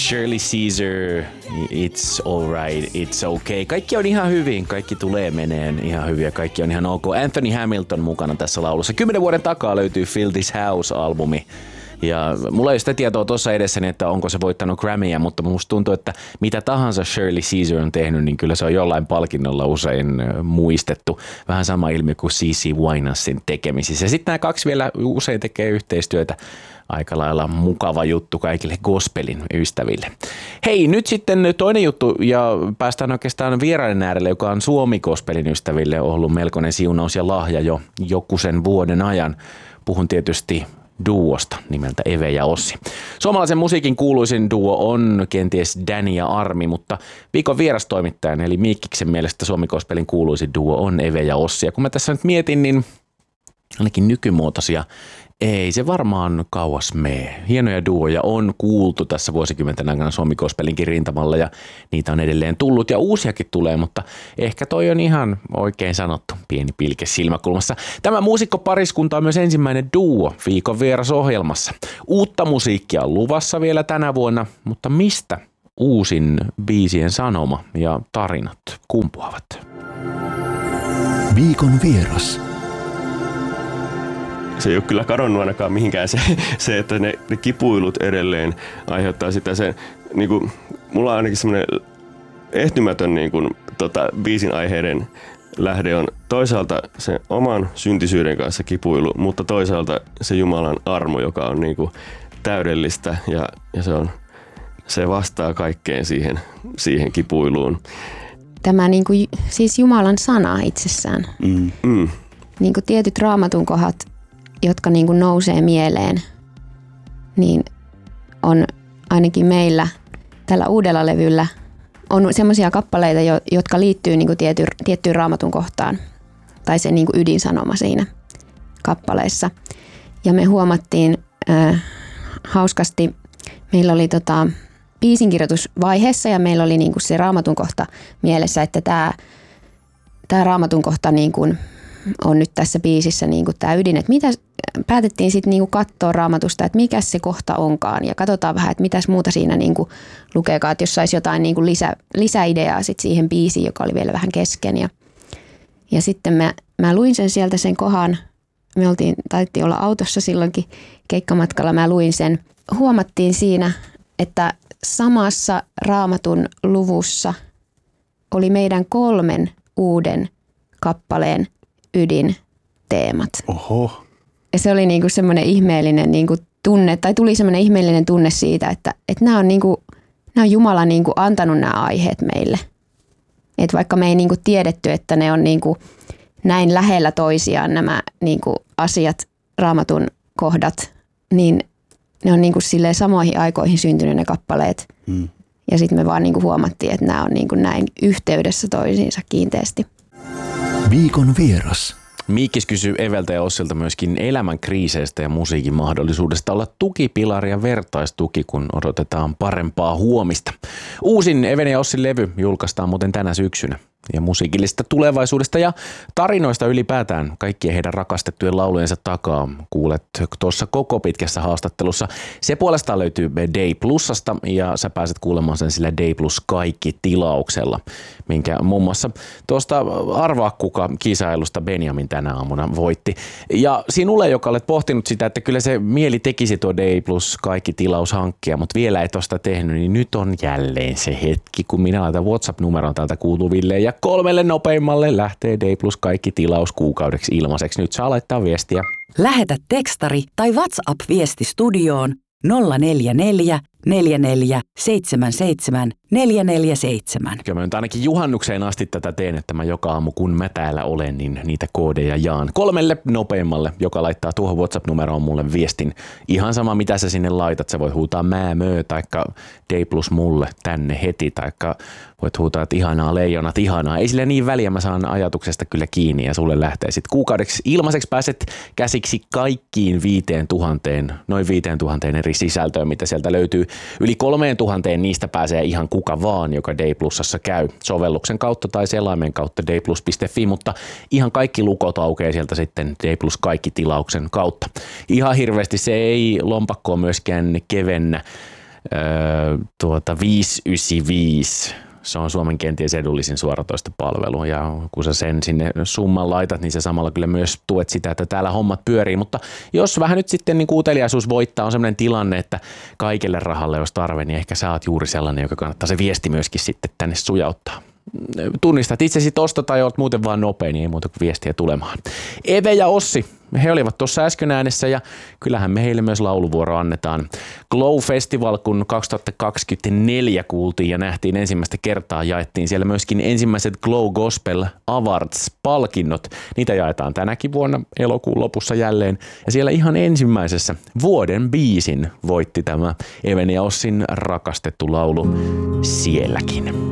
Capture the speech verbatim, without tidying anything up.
Shirley Caesar, It's Alright, It's Okay. Kaikki on ihan hyvin, kaikki tulee meneen ihan hyvin ja kaikki on ihan ok. Anthony Hamilton mukana tässä laulussa. Kymmenen vuoden takaa löytyy Fill This House-albumi. Ja mulla ei ole sitä tietoa tuossa edessäni, että onko se voittanut Grammyä, mutta musta tuntuu, että mitä tahansa Shirley Caesar on tehnyt, niin kyllä se on jollain palkinnolla usein muistettu. Vähän sama ilmiö kuin C C Winansin tekemisissä. Ja sitten nämä kaksi vielä usein tekee yhteistyötä. Aika lailla mukava juttu kaikille gospelin ystäville. Hei, nyt sitten toinen juttu ja päästään oikeastaan vieraiden äärelle, joka on Suomi-gospelin ystäville ollut melkoinen siunaus ja lahja jo joku sen vuoden ajan. Puhun tietysti duosta nimeltä Eve ja Ossi. Suomalaisen musiikin kuuluisin duo on kenties Danny ja Armi, mutta viikon vierastoimittajan eli Miikkiksen mielestä Suomi-gospelin kuuluisin duo on Eve ja Ossi. Ja kun mä tässä nyt mietin, niin ainakin nykymuotoisia ei se varmaan kauas mene. Hienoja duoja on kuultu tässä vuosikymmenten aikana Suomi-gospelinkin rintamalla ja niitä on edelleen tullut ja uusiakin tulee, mutta ehkä toi on ihan oikein sanottu, pieni pilke silmäkulmassa. Tämä muusikkopariskunta on myös ensimmäinen duo viikon vierasohjelmassa. Uutta musiikkia on luvassa vielä tänä vuonna, mutta mistä uusin biisien sanoma ja tarinat kumpuavat? Viikon vieras. Se ei ole kyllä kadonnut ainakaan mihinkään se, se että ne, ne kipuilut edelleen aiheuttaa sitä sen, niin kuin, mulla on ainakin semmoinen ehtymätön niin kuin, tota, biisin aiheiden lähde on toisaalta se oman syntisyyden kanssa kipuilu, mutta toisaalta se Jumalan armo, joka on niin kuin, täydellistä ja, ja se, on, se vastaa kaikkeen siihen, siihen kipuiluun. Tämä niin kuin, siis Jumalan sana itsessään. Mm. Mm. Niin kuin tietyt raamatun kohdat, jotka niin kuin nousee mieleen, niin on ainakin meillä tällä uudella levyllä on semmoisia kappaleita, jotka liittyy niin kuin tiety, tiettyyn raamatun kohtaan tai se niin kuin ydinsanoma siinä kappaleessa. Ja me huomattiin äh, hauskasti, meillä oli tota, biisinkirjoitusvaiheessa ja meillä oli niin kuin se raamatun kohta mielessä, että tämä, tämä raamatun kohta niin kuin on nyt tässä biisissä niin kuin tämä ydin, että mitä päätettiin sitten niin kuin katsoa raamatusta, että mikä se kohta onkaan ja katsotaan vähän, että mitäs muuta siinä niin kuin lukeekaan, että jos saisi jotain niin kuin lisä, lisäideaa sit siihen biisiin, joka oli vielä vähän kesken ja, ja sitten mä, mä luin sen sieltä sen kohan, me oltiin, taidettiin olla autossa silloinkin keikkamatkalla, mä luin sen, huomattiin siinä, että samassa raamatun luvussa oli meidän kolmen uuden kappaleen ydinteemat. Oho. Ja se oli niinku semmoinen ihmeellinen niinku tunne, tai tuli semmoinen ihmeellinen tunne siitä, että, että nämä on, niinku, nämä on Jumala niinku antanut nämä aiheet meille. Et vaikka me ei niinku tiedetty, että ne on niinku näin lähellä toisiaan nämä niinku asiat, raamatun kohdat, niin ne on niinku silleen samoihin aikoihin syntynyt ne kappaleet. Hmm. Ja sitten me vaan niinku huomattiin, että nämä on niinku näin yhteydessä toisiinsa kiinteästi. Viikon vieras. Miikkis kysyy Eveltä ja Ossilta myöskin elämän kriiseistä ja musiikin mahdollisuudesta olla tukipilari ja vertaistuki, kun odotetaan parempaa huomista. Uusin Even ja Ossin levy julkaistaan muuten tänä syksynä. Ja musiikillisesta tulevaisuudesta ja tarinoista ylipäätään kaikkien heidän rakastettujen laulujensa takaa kuulet tuossa koko pitkässä haastattelussa. Se puolestaan löytyy Day Plusasta ja sä pääset kuulemaan sen sillä Day Plus kaikki tilauksella, minkä muun muassa tuosta arvaa kuka kisailusta Benjamin tänä aamuna voitti. Ja sinulle, joka olet pohtinut sitä, että kyllä se mieli tekisi tuo Day Plus kaikki tilaus hankkia, mutta vielä et ole sitä tehnyt, niin nyt on jälleen se hetki, kun minä laitan WhatsApp-numeron täältä kuuluville ja kolmelle nopeimmalle lähtee Day Plus kaikki tilaus kuukaudeksi ilmaiseksi. Nyt saa laittaa viestiä. Lähetä tekstari tai WhatsApp-viesti studioon nolla neljä neljä neljä neljä seitsemän seitsemän neljä neljä seitsemän. Kyllä mä nyt ainakin juhannukseen asti tätä teen, että mä joka aamu kun mä täällä olen, niin niitä koodeja jaan kolmelle nopeimmalle, joka laittaa tuohon WhatsApp-numeroon mulle viestin. Ihan sama mitä sä sinne laitat, sä voit huutaa mää möö taikka Day Plus mulle tänne heti taikka voit huutaa, että ihanaa leijonat, ihanaa. Ei sillä niin väliä, mä saan ajatuksesta kyllä kiinni ja sulle lähtee sitten kuukaudeksi ilmaiseksi pääset käsiksi kaikkiin viiteen tuhanteen, noin viiteen tuhanteen eri sisältöön, mitä sieltä löytyy. Yli kolmeen tuhanteen niistä pääsee ihan kuka vaan, joka Day Plusassa käy sovelluksen kautta tai selaimen kautta dayplus piste fi, mutta ihan kaikki lukot aukeaa sieltä sitten Day Plus kaikki tilauksen kautta. Ihan hirveästi se ei lompakkoa myöskään kevennä. öö, tuota viisi yhdeksänkymmentäviisi. Se on Suomen kenties edullisin suoratoistopalvelu ja kun sä sen sinne summan laitat, niin se samalla kyllä myös tuet sitä, että täällä hommat pyörii. Mutta jos vähän nyt sitten niin uteliaisuus voittaa, on sellainen tilanne, että kaikelle rahalle olisi tarve, niin ehkä sä oot juuri sellainen, joka kannattaa se viesti myöskin sitten tänne sujauttaa. Tunnistat itsesi tosta tai oot muuten vaan nopea, niin ei muuta kuin viestiä tulemaan. Eve ja Ossi, he olivat tuossa äsken äänessä ja kyllähän me heille myös lauluvuoro annetaan. Glow Festival, kun kaksituhattakaksikymmentäneljä kuultiin ja nähtiin ensimmäistä kertaa, jaettiin siellä myöskin ensimmäiset Glow Gospel Awards-palkinnot. Niitä jaetaan tänäkin vuonna elokuun lopussa jälleen. Ja siellä ihan ensimmäisessä vuoden biisin voitti tämä Even ja Ossin rakastettu laulu Sielläkin.